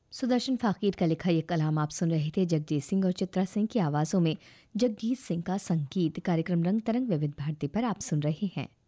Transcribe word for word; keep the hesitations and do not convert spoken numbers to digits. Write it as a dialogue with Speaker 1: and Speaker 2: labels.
Speaker 1: सुदर्शन फाकीर का लिखा ये कलाम आप सुन रहे थे जगजीत सिंह और चित्रा सिंह की आवाज़ों में। जगजीत सिंह का संगीत कार्यक्रम रंग तरंग विविध भारती पर आप सुन रहे हैं।